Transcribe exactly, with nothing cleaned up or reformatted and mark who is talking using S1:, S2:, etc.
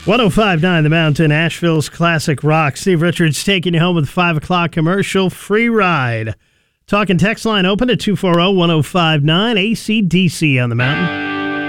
S1: one oh five point nine The Mountain, Asheville's classic rock. Steve Richards taking you home with a five o'clock commercial free ride. Talking text line open at two four zero, one oh five nine A C D C on The Mountain.